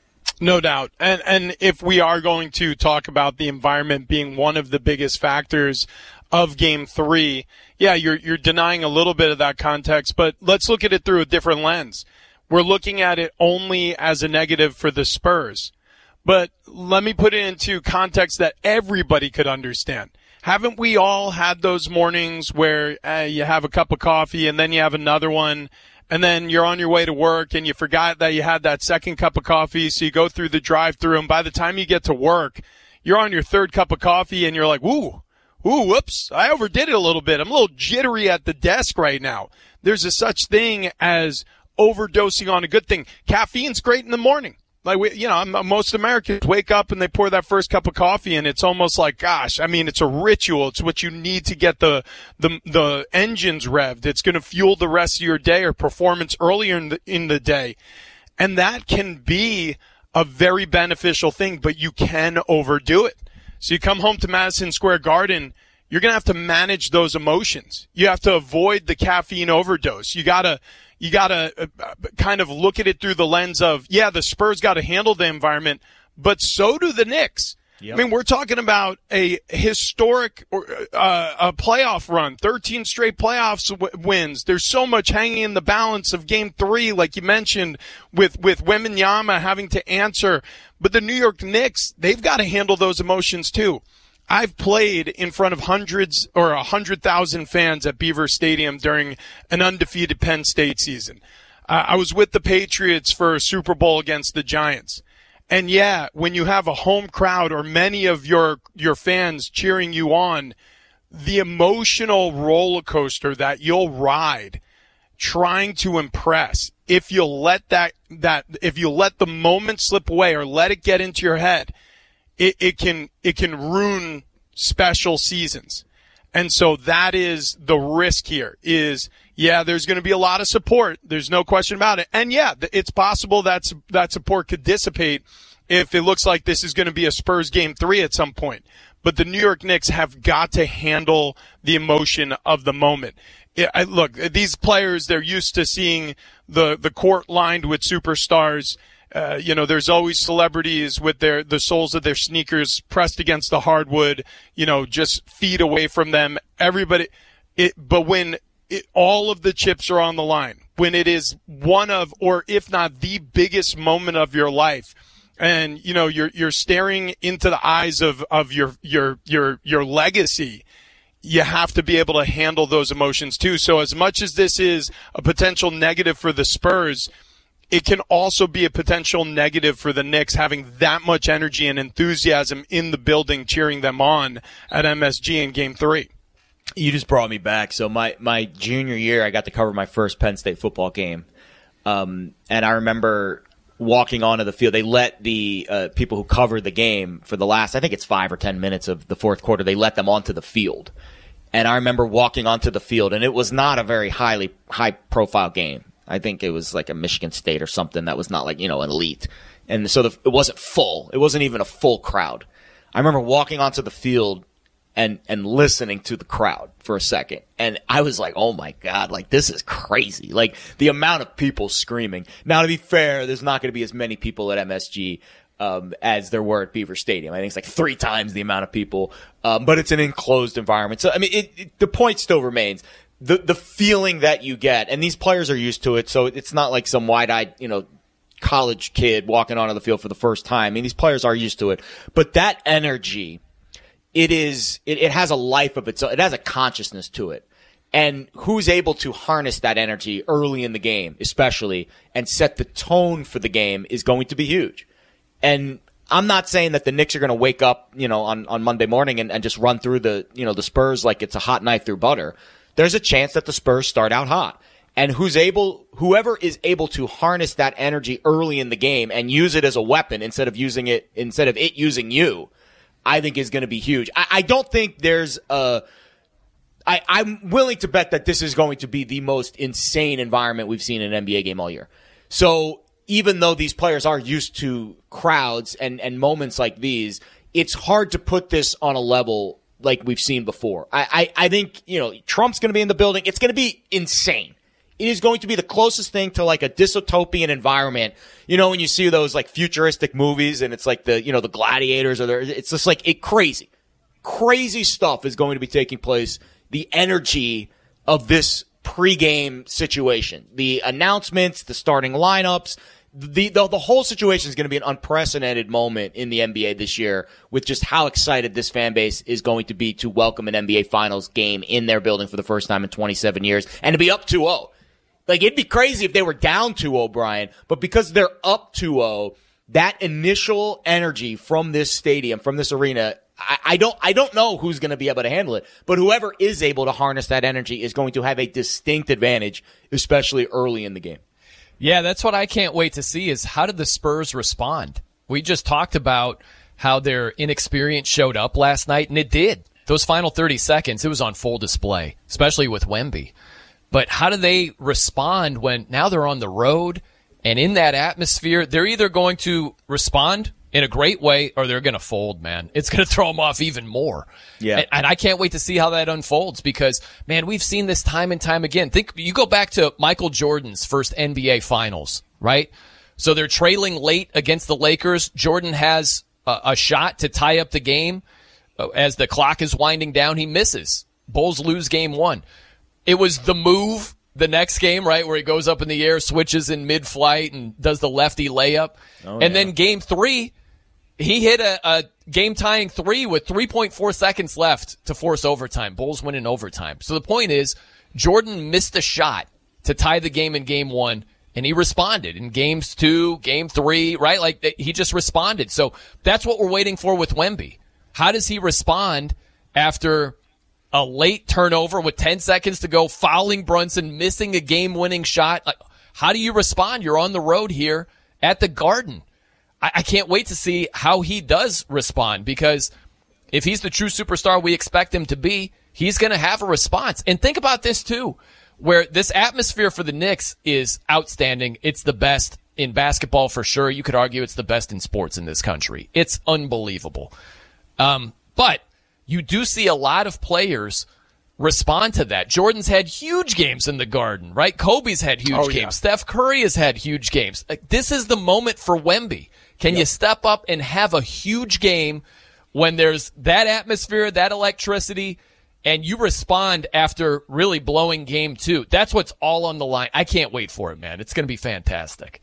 No doubt. And and if we are going to talk about the environment being one of the biggest factors of game three, yeah, you're you're denying a little bit of that context, but let's look at it through a different lens. We're looking at it only as a negative for the Spurs. But let me put it into context that everybody could understand. Haven't we all had those mornings where uh, you have a cup of coffee and then you have another one, and then you're on your way to work and you forgot that you had that second cup of coffee, so you go through the drive-thru, and by the time you get to work, you're on your third cup of coffee and you're like, ooh, ooh, whoops, I overdid it a little bit. I'm a little jittery at the desk right now. There's a such thing as overdosing on a good thing. Caffeine's great in the morning. Like, we, you know, most Americans wake up and they pour that first cup of coffee, and it's almost like, gosh, I mean, it's a ritual. It's what you need to get the the the engines revved. It's going to fuel the rest of your day or performance earlier in the in the day, and that can be a very beneficial thing. But you can overdo it. So you come home to Madison Square Garden, you're going to have to manage those emotions. You have to avoid the caffeine overdose. You got to. You got to uh, kind of look at it through the lens of, yeah, the Spurs got to handle the environment, but so do the Knicks. Yep. I mean, we're talking about a historic uh, a playoff run, thirteen straight playoffs w- wins. There's so much hanging in the balance of game three, like you mentioned, with, with Wembanyama having to answer. But the New York Knicks, they've got to handle those emotions too. I've played in front of hundreds or a hundred thousand fans at Beaver Stadium during an undefeated Penn State season. Uh, I was with the Patriots for a Super Bowl against the Giants. And yeah, when you have a home crowd or many of your, your fans cheering you on, the emotional roller coaster that you'll ride trying to impress, if you'll let that, that, if you let the moment slip away or let it get into your head, it, it can, it can ruin special seasons. And so that is the risk here is, yeah, there's going to be a lot of support. There's no question about it. And yeah, it's possible that that support could dissipate if it looks like this is going to be a Spurs game three at some point. But the New York Knicks have got to handle the emotion of the moment. It, I, look, these players, they're used to seeing the, the court lined with superstars. Uh, you know, there's always celebrities with their, the soles of their sneakers pressed against the hardwood, you know, just feet away from them. Everybody, it, but when it, all of the chips are on the line, when it is one of, or if not the biggest moment of your life, and, you know, you're, you're staring into the eyes of, of your, your, your, your legacy, you have to be able to handle those emotions too. So as much as this is a potential negative for the Spurs, it can also be a potential negative for the Knicks having that much energy and enthusiasm in the building cheering them on at M S G in game three.
You just brought me back. So my, my junior year, I got to cover my first Penn State football game. Um, and I remember walking onto the field. They let the uh, people who covered the game for the last, I think it's five or ten minutes of the fourth quarter, they let them onto the field. And I remember walking onto the field, and it was not a very highly high-profile game. I think it was like a Michigan State or something that was not like, you know, an elite. And so the, it wasn't full. It wasn't even a full crowd. I remember walking onto the field and, and listening to the crowd for a second. And I was like, oh my God, like this is crazy. Like the amount of people screaming. Now to be fair, there's not going to be as many people at M S G um, as there were at Beaver Stadium. I think it's like three times the amount of people. Um, but it's an enclosed environment. So, I mean, it, it, the point still remains. The the feeling that you get, and these players are used to it, so it's not like some wide-eyed, you know, college kid walking onto the field for the first time. I mean, these players are used to it. But that energy, it is, it, it has a life of its own. It has a consciousness to it. And who's able to harness that energy early in the game, especially, and set the tone for the game is going to be huge. And I'm not saying that the Knicks are going to wake up, you know, on, on Monday morning and, and just run through the, you know, the Spurs like it's a hot knife through butter. There's a chance that the Spurs start out hot. And who's able, whoever is able to harness that energy early in the game and use it as a weapon instead of using it, instead of it using you, I think is going to be huge. I, I don't think there's a, I, I'm willing to bet that this is going to be the most insane environment we've seen in an N B A game all year. So even though these players are used to crowds and, and moments like these, it's hard to put this on a level like we've seen before. I, I, I think, you know, Trump's going to be in the building. It's going to be insane. It is going to be the closest thing to like a dystopian environment. You know, when you see those like futuristic movies and it's like the, you know, the gladiators or the, it's just like it crazy. Crazy stuff is going to be taking place. The energy of this pregame situation, the announcements, the starting lineups, The, the the whole situation is going to be an unprecedented moment in the N B A this year with just how excited this fan base is going to be to welcome an N B A Finals game in their building for the first time in twenty-seven years and to be up two oh. Like, it'd be crazy if they were down two oh, Brian, but because they're up two oh, that initial energy from this stadium, from this arena, I, I don't I don't know who's going to be able to handle it, but whoever is able to harness that energy is going to have a distinct advantage, especially early in the game.
Yeah, that's what I can't wait to see is how did the Spurs respond? We just talked about how their inexperience showed up last night, and it did. Those final thirty seconds, it was on full display, especially with Wemby. But how do they respond when now they're on the road and in that atmosphere? They're either going to respond in a great way or they're going to fold, man. It's going to throw them off even more.
Yeah.
And, and I can't wait to see how that unfolds because, man, we've seen this time and time again. Think you go back to Michael Jordan's first N B A Finals, right? So they're trailing late against the Lakers. Jordan has a, a shot to tie up the game. As the clock is winding down, he misses. Bulls lose game one. It was the move the next game, right, where he goes up in the air, switches in mid-flight, and does the lefty layup. Oh, and yeah. Then game three, he hit a, a game-tying three with three point four seconds left to force overtime. Bulls win in overtime. So the point is, Jordan missed a shot to tie the game in game one, and he responded in games two, game three, right? Like, he just responded. So that's what we're waiting for with Wemby. How does he respond after a late turnover with ten seconds to go, fouling Brunson, missing a game-winning shot. Like, how do you respond? You're on the road here at the Garden. I, I can't wait to see how he does respond, because if he's the true superstar we expect him to be, he's going to have a response. And think about this, too, where this atmosphere for the Knicks is outstanding. It's the best in basketball for sure. You could argue it's the best in sports in this country. It's unbelievable. Um, but you do see a lot of players respond to that. Jordan's had huge games in the Garden, right? Kobe's had huge
oh,
games.
Yeah.
Steph Curry has had huge games. Like, this is the moment for Wemby. Can yep. you step up and have a huge game when there's that atmosphere, that electricity, and you respond after really blowing game two? That's what's all on the line. I can't wait for it, man. It's going to be fantastic.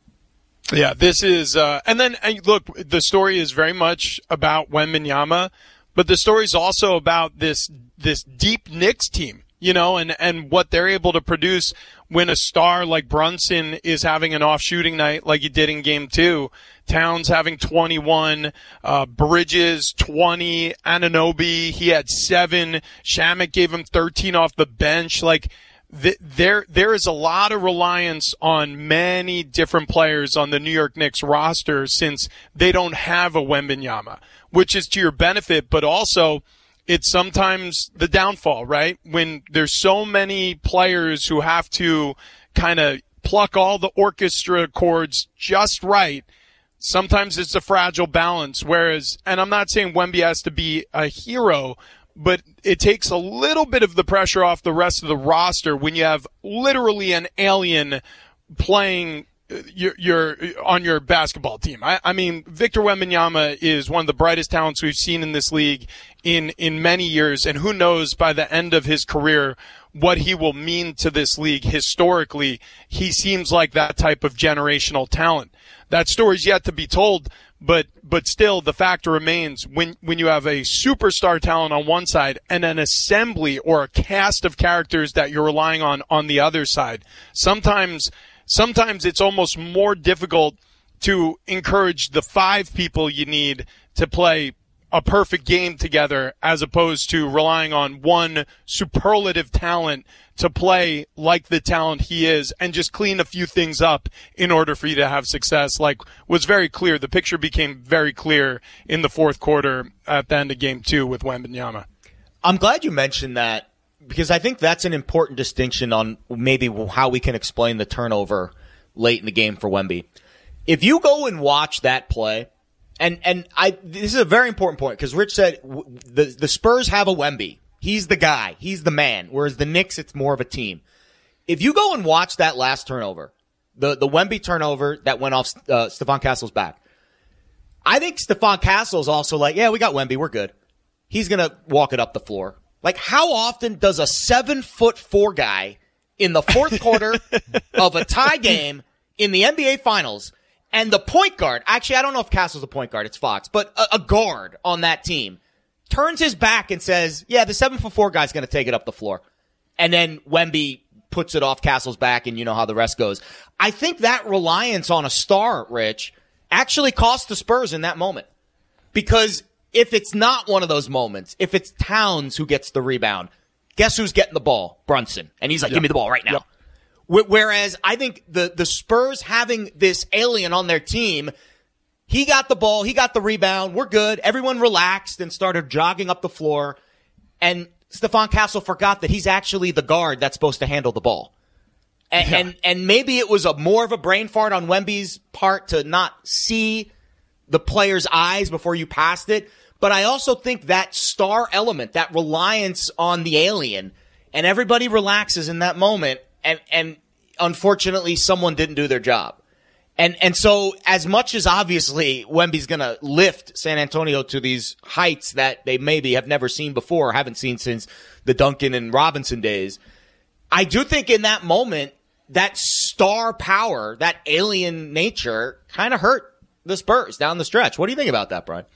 Yeah, this is, uh, and then and look, the story is very much about Wembanyama, but the story is also about this this deep Knicks team, you know, and, and what they're able to produce when a star like Brunson is having an off shooting night like he did in game two. Towns having twenty-one, uh, Bridges twenty, Anunoby, he had seven, Shamet gave him thirteen off the bench. Like, th- there, there is a lot of reliance on many different players on the New York Knicks roster, since they don't have a Wembanyama, which is to your benefit, but also it's sometimes the downfall, right? When there's so many players who have to kind of pluck all the orchestra chords just right, sometimes it's a fragile balance. Whereas, and I'm not saying Wemby has to be a hero, but it takes a little bit of the pressure off the rest of the roster when you have literally an alien playing You're, you're on your basketball team. I, I mean, Victor Wembanyama is one of the brightest talents we've seen in this league in, in many years, and who knows by the end of his career what he will mean to this league historically. He seems like that type of generational talent. That story's yet to be told, but but still the fact remains, when when you have a superstar talent on one side and an assembly or a cast of characters that you're relying on on the other side, sometimes Sometimes it's almost more difficult to encourage the five people you need to play a perfect game together, as opposed to relying on one superlative talent to play like the talent he is and just clean a few things up in order for you to have success. Like, was very clear. The picture became very clear in the fourth quarter at the end of game two with Wembanyama.
I'm glad you mentioned that, because I think that's an important distinction on maybe how we can explain the turnover late in the game for Wemby. If you go and watch that play, and and I this is a very important point, because Rich said the the Spurs have a Wemby. He's the guy. He's the man. Whereas the Knicks, it's more of a team. If you go and watch that last turnover, the the Wemby turnover that went off uh, Stephon Castle's back, I think Stephon Castle's also like, yeah, we got Wemby. We're good. He's going to walk it up the floor. Like, how often does a seven foot four guy in the fourth quarter of a tie game in the N B A Finals, and the point guard, actually, I don't know if Castle's a point guard, it's Fox, but a, a guard on that team turns his back and says, yeah, the seven foot four guy's going to take it up the floor. And then Wemby puts it off Castle's back, and you know how the rest goes. I think that reliance on a star, Rich, actually cost the Spurs in that moment. Because if it's not one of those moments, if it's Towns who gets the rebound, guess who's getting the ball? Brunson. And he's like,
yep.
give me the ball right now. Yep. Whereas I think the, the Spurs having this alien on their team, he got the ball, he got the rebound, we're good. Everyone relaxed and started jogging up the floor. And Stephon Castle forgot that he's actually the guard that's supposed to handle the ball. And, yeah. and, and maybe it was a more of a brain fart on Wemby's part to not see the player's eyes before you passed it. But I also think that star element, that reliance on the alien, and everybody relaxes in that moment, and, and unfortunately someone didn't do their job. And and so as much as obviously Wemby's going to lift San Antonio to these heights that they maybe have never seen before, or haven't seen since the Duncan and Robinson days, I do think in that moment, that star power, that alien nature kind of hurt the Spurs down the stretch. What do you think about that, Brian?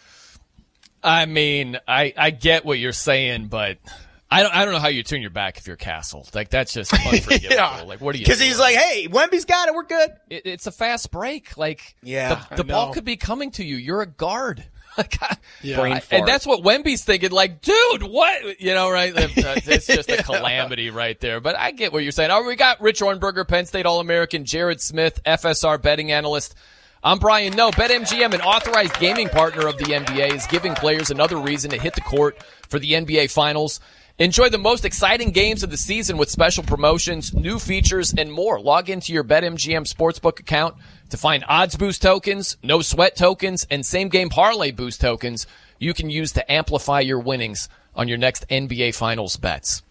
I mean, I, I get what you're saying, but I don't I don't know how you turn your back if you're Castle. Like, that's just unforgivable. yeah. Like, what are you?
Because he's like, hey, Wemby's got it. We're good.
It, it's a fast break. Like,
yeah,
the, the ball could be coming to you. You're a guard.
Yeah.
Brain
I-
fart.
and that's what Wemby's thinking. Like, dude, what? You know, right? It's just a calamity right there. But I get what you're saying. All right, we got Rich Ornberger, Penn State All-American, Jared Smith, F S R betting analyst. I'm Brian Noe. BetMGM, an authorized gaming partner of the N B A, is giving players another reason to hit the court for the N B A Finals. Enjoy the most exciting games of the season with special promotions, new features, and more. Log into your BetMGM Sportsbook account to find odds boost tokens, no sweat tokens, and same game parlay boost tokens you can use to amplify your winnings on your next N B A Finals bets.